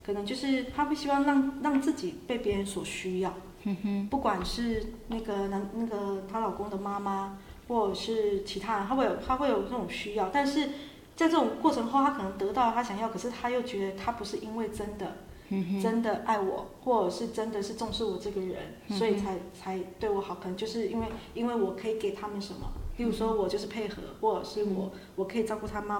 可能就是她会希望让自己被别人所需要，不管是那个她老公的妈妈，或者是其他人，她会有这种需要，但是在这种过程后，她可能得到她想要，可是她又觉得她不是因为真的爱我，或者是真的是重视我这个人，所以才对我好，可能就是因为我可以给他们什么，例如说我就是配合，或者是我可以照顾他妈